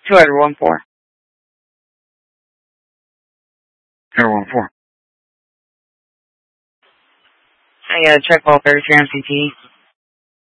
214. Air 14. I got check welfare, your MCT.